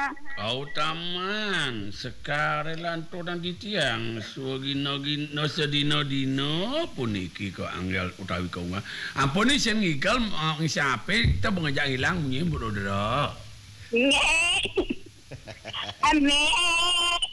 Kau taman sekarang lantur dan ditiang gino sedino-dino puniki kau anggal utawi kau nggak ampun ni sen ngigal ngisiape kita mengajak hilang bunyi bodoh. Nge. Ame.